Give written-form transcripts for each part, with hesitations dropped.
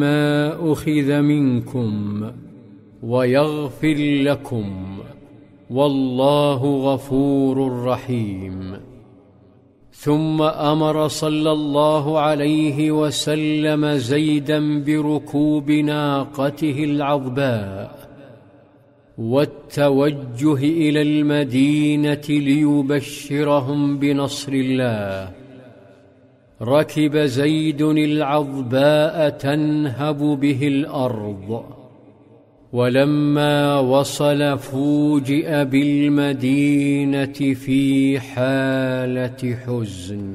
ما أخذ منكم ويغفر لكم، والله غفور رحيم. ثم أمر صلى الله عليه وسلم زيدا بركوب ناقته العظباء والتوجه إلى المدينة ليبشرهم بنصر الله. ركب زيد العظباء تنهب به الأرض، ولما وصل فوجئ بالمدينة في حالة حزن.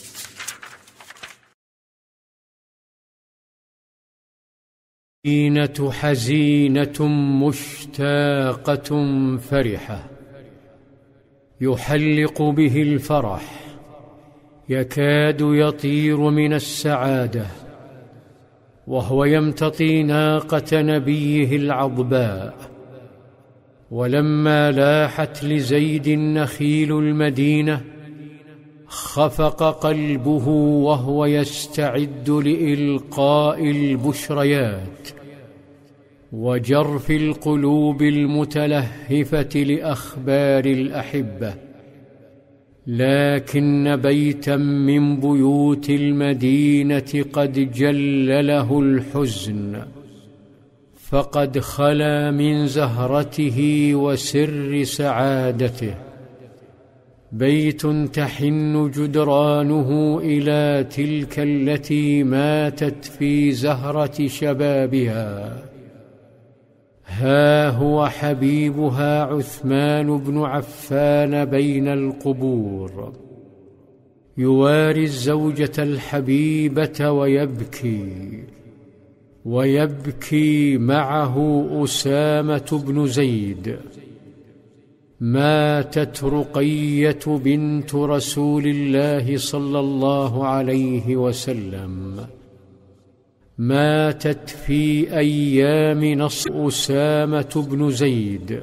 المدينة حزينة مشتاقة فرحة، يحلق به الفرح، يكاد يطير من السعادة، وهو يمتطي ناقة نبيه العظباء. ولما لاحت لزيد نخيل المدينة خفق قلبه وهو يستعد لإلقاء البشريات وجرف القلوب المتلهفة لأخبار الأحبة. لكن بيتا من بيوت المدينة قد جلله الحزن، فقد خلا من زهرته وسر سعادته. بيت تحن جدرانه إلى تلك التي ماتت في زهرة شبابها. ها هو حبيبها عثمان بن عفان بين القبور، يواري الزوجة الحبيبة ويبكي معه أسامة بن زيد. ماتت رقية بنت رسول الله صلى الله عليه وسلم، ماتت في أيام نصر أسامة بن زيد.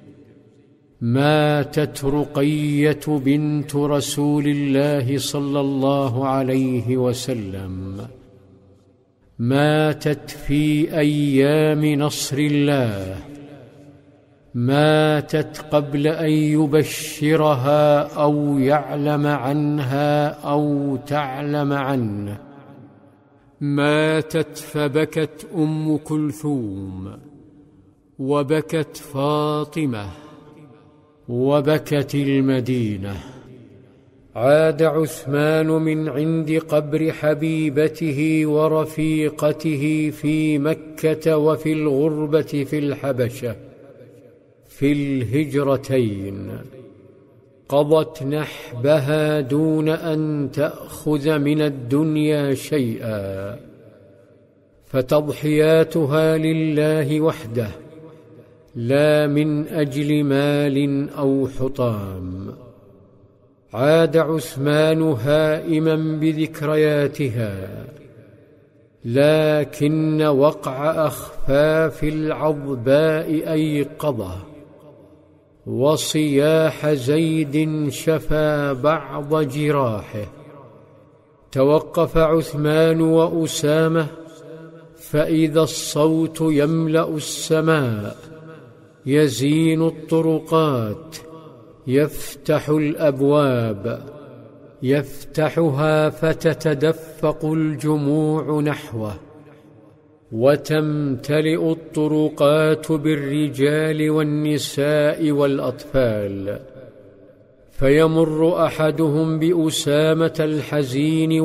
ماتت رقية بنت رسول الله صلى الله عليه وسلم، ماتت في أيام نصر الله. ماتت قبل أن يبشرها أو يعلم عنها أو تعلم عنه. ماتت فبكت أم كلثوم، وبكت فاطمة، وبكت المدينة. عاد عثمان من عند قبر حبيبته ورفيقته في مكة وفي الغربة في الحبشة في الهجرتين. قضت نحبها دون أن تأخذ من الدنيا شيئا، فتضحياتها لله وحده، لا من أجل مال أو حطام. عاد عثمان هائما بذكرياتها، لكن وقع أخفاف العظباء أيقظه، وصياح زيد شفى بعض جراحه. توقف عثمان وأسامة، فإذا الصوت يملأ السماء، يزين الطرقات، يفتح الأبواب، يفتحها فتتدفق الجموع نحوه، وتمتلئ الطرقات بالرجال والنساء والأطفال. فيمر أحدهم بأسامة الحزين